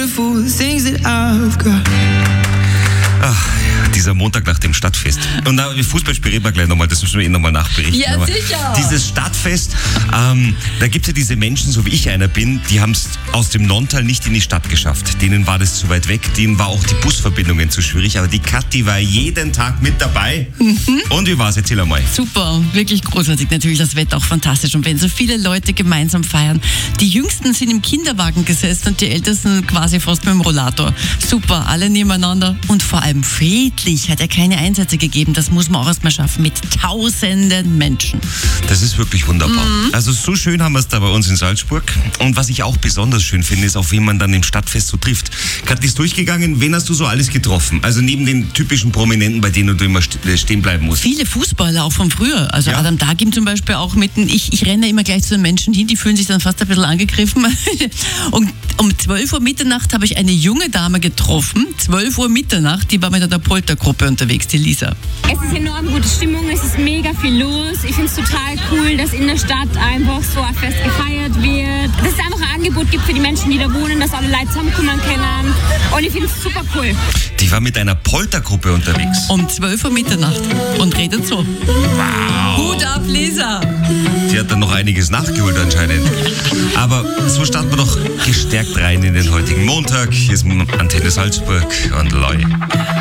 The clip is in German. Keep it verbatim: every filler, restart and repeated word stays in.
beautiful things that I've got. Ach, dieser Montag nach dem Stadtfest. Und na, Fußballspiel reden wir gleich nochmal, das müssen wir Ihnen nochmal nachberichten. Ja, aber sicher. Dieses Stadtfest, ähm, da gibt es ja diese Menschen, so wie ich einer bin, die haben es aus dem Nonntal nicht in die Stadt geschafft. Denen war das zu weit weg, denen war auch die Busverbindungen zu schwierig, aber die Kathi war jeden Tag mit dabei. Mhm. Und wie war es? Erzähl einmal. Super, wirklich großartig. Natürlich das Wetter auch fantastisch. Und wenn so viele Leute gemeinsam feiern. Die Jüngsten sind im Kinderwagen gesessen und die Ältesten quasi fast mit dem Rollator. Super, alle nebeneinander und vor allem friedlich. Hat ja keine Einsätze gegeben. Das muss man auch erstmal schaffen mit tausenden Menschen. Das ist wirklich wunderbar. Mhm. Also so schön haben wir es da bei uns in Salzburg. Und was ich auch besonders schön finde, ist, auf wen man dann im Stadtfest so trifft. Kathi ist durchgegangen. Wen hast du so alles getroffen? Also neben den typischen Prominenten, bei denen du immer stehen bleiben musst. Viele Fußballer, auch von früher. Also ja. Adam Dagim zum Beispiel auch mitten. Ich, ich renne immer gleich zu den Menschen hin, die fühlen sich dann fast ein bisschen angegriffen. Und um zwölf Uhr Mitternacht habe ich eine junge Dame getroffen. zwölf Uhr Mitternacht, die war mit einer Poltergruppe unterwegs, die Lisa. Es ist enorm gute Stimmung, es ist mega viel los. Ich finde es total cool, dass in der Stadt einfach so ein Fest gefeiert wird. Dass es einfach ein Angebot gibt für die Menschen, die da wohnen, dass alle Leute zusammenkommen können. Und ich finde es super cool. Die war mit einer Poltergruppe unterwegs. Um zwölf Uhr Mitternacht und redet so. Wow. Hut ab, Lisa. Die hat dann noch einiges nachgeholt anscheinend. Aber so starten wir doch gestärkt rein in den heutigen Montag. Hier ist Antenne Salzburg und Loi.